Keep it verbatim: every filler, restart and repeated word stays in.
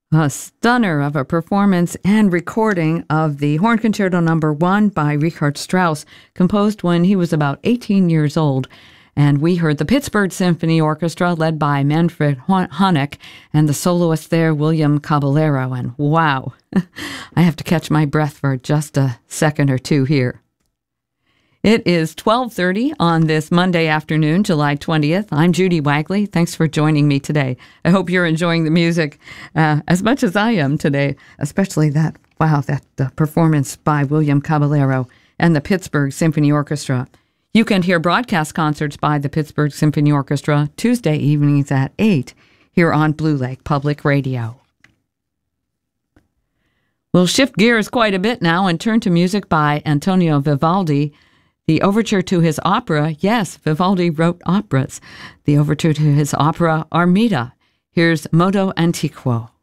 A stunner of a performance and recording of the Horn Concerto Number One by Richard Strauss, composed when he was about eighteen years old. And we heard the Pittsburgh Symphony Orchestra, led by Manfred Honeck, and the soloist there, William Caballero. And wow, I have to catch my breath for just a second or two here. It is twelve thirty on this Monday afternoon, July twentieth. I'm Judy Wagley. Thanks for joining me today. I hope you're enjoying the music uh, as much as I am today, especially that, wow, that uh, performance by William Caballero and the Pittsburgh Symphony Orchestra. You can hear broadcast concerts by the Pittsburgh Symphony Orchestra Tuesday evenings at eight here on Blue Lake Public Radio. We'll shift gears quite a bit now and turn to music by Antonio Vivaldi. The overture to his opera, yes, Vivaldi wrote operas. The overture to his opera, Armida. Here's Modo Antiquo.